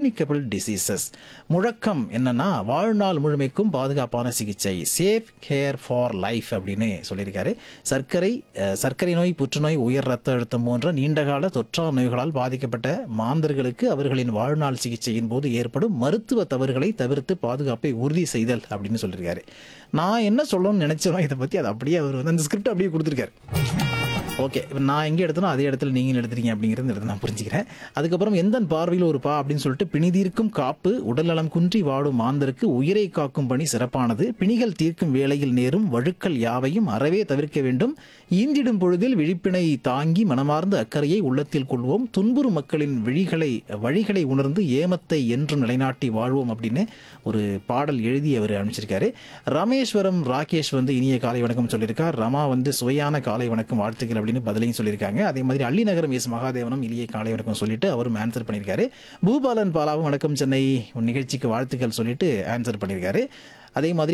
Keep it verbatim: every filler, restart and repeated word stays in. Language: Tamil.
Communicable diseases. முழக்கம் என்னன்னா வாழ்நாள் முழுமைக்கும் பாதுகாப்பான சிகிச்சை, சேஃப் கேர் ஃபார் லைஃப் அப்படின்னு சொல்லியிருக்காரு. சர்க்கரை அஹ், சர்க்கரை நோய், புற்றுநோய், உயர் ரத்த அழுத்தம் போன்ற நீண்டகால தொற்றா நோய்களால் பாதிக்கப்பட்ட மாந்தர்களுக்கு அவர்களின் வாழ்நாள் சிகிச்சையின் போது ஏற்படும் மருத்துவ தவறுகளை தவிர்த்து பாதுகாப்பை உறுதி செய்தல் அப்படின்னு சொல்லியிருக்காரு. நான் என்ன சொல்லணும்னு நினைச்சோம் இதை பற்றி, அது அப்படியே அவர் வந்து அந்த ஸ்கிரிப்ட் அப்படியே கொடுத்துருக்காரு. ஓகே, இப்போ நான் எங்கே எடுத்தனோ அதே இடத்துல நீங்கள் எடுத்துறீங்க அப்படிங்கிறது எடுத்து நான் புரிஞ்சுக்கிறேன். அதுக்கப்புறம் எந்தன் பார்வையில் ஒரு பா அப்படின்னு சொல்லிட்டு, பிணிதீர்க்கும் காப்பு உடல்நலம் குன்றி வாடும் மாந்தருக்கு உயிரை காக்கும் பணி சிறப்பானது. பிணிகள் தீர்க்கும் வேளையில் நேரும் வழுக்கல் யாவையும் அறவே தவிர்க்க வேண்டும். ஈந்திடும் பொழுதில் விழிப்பினை தாங்கி மனமார்ந்த அக்கறையை உள்ளத்தில் கொள்வோம். துன்புறும் மக்களின் விழிகளை வழிகளை உணர்ந்து ஏமத்தை என்று நிலைநாட்டி வாழ்வோம் அப்படின்னு ஒரு பாடல் எழுதி அவர் அனுப்பிச்சிருக்காரு. ராமேஸ்வரம் ராகேஷ் வந்து இனிய காலை வணக்கம் சொல்லியிருக்கார். ரமா வந்து சுவையான காலை வணக்கம் வாழ்த்துக்கள் அப்படின்னு பதிலையும் சொல்லியிருக்காங்க. அதே மாதிரி அள்ளிநகரம் எஸ் மகாதேவனும் இனிய காலை வணக்கம் சொல்லிட்டு அவரும் ஆன்சர் பண்ணியிருக்காரு. பூபாலன் பாலாவும் வணக்கம் சென்னை நிகழ்ச்சிக்கு வாழ்த்துக்கள் சொல்லிட்டு ஆன்சர் பண்ணியிருக்காரு. அதே மாதிரி